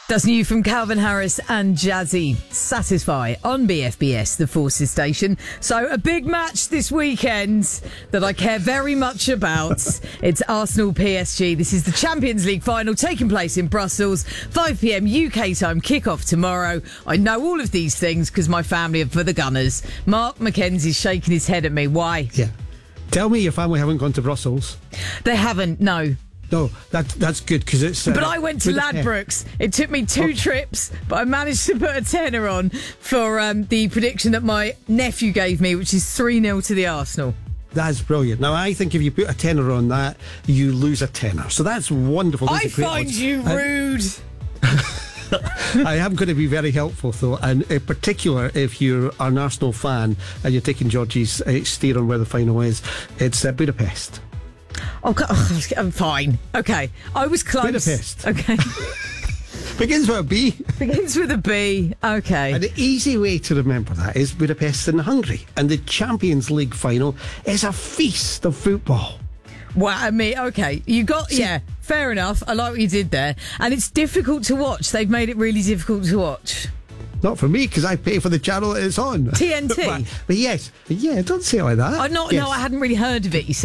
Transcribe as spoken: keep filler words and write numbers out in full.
That's new from Calvin Harris and Jazzy. Satisfy on B F B S, the Forces station. So a big match this weekend that I care very much about. It's Arsenal P S G. This is the Champions League final taking place in Brussels. five p.m. U K time, kick-off tomorrow. I know all of these things because my family are for the Gunners. Mark Mackenzie's shaking his head at me. Why? Yeah. Tell me your family haven't gone to Brussels. They haven't, no. No, that that's good because it's. Uh, but I went to Ladbrokes. It took me two oh. trips, but I managed to put a tenner on for um, the prediction that my nephew gave me, which is three nil to the Arsenal. That's brilliant. Now, I think if you put a tenner on that, you lose a tenner. So that's wonderful. Those I find odds. you rude. I am going to be very helpful, though, and in particular, if you're an Arsenal fan and you're taking Georgie's uh, steer on where the final is, it's uh, Budapest. Oh, I'm fine. Okay. I was close. Budapest. Okay. Begins with a B. Begins with a B. Okay. And the easy way to remember that is Budapest in Hungary. And the Champions League final is a feast of football. Well, I mean, okay. You got, See, yeah, fair enough. I like what you did there. And it's difficult to watch. They've made it really difficult to watch. Not for me, because I pay for the channel that it's on. T N T? but, but yes. Yeah, don't say it like that. I'm not, yes. No, I hadn't really heard of it, you said.